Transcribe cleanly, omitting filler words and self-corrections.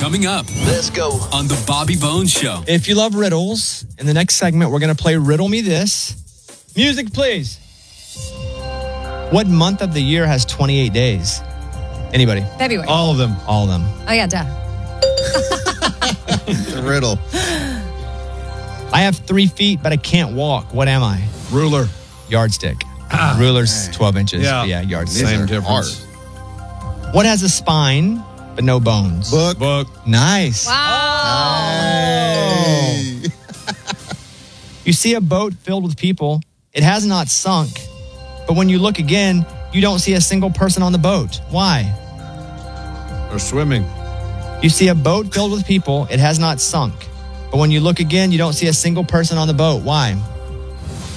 Coming up. Let's go. On the Bobby Bones Show. If you love riddles, in the next segment, we're going to play Riddle Me This. Music, please. What month of the year has 28 days? Anybody? February. All of them. All of them. Oh, yeah, duh. Riddle. I have 3 feet, but I can't walk. What am I? Ruler. Yardstick. Ruler's 12 inches. Yeah. Yeah, yardstick. Same difference. What has a spine, but no bones? Book. Nice. Wow. You see a boat filled with people. It has not sunk. But when you look again, you don't see a single person on the boat. Why? Or swimming. You see a boat filled with people. It has not sunk. But when you look again, you don't see a single person on the boat. Why?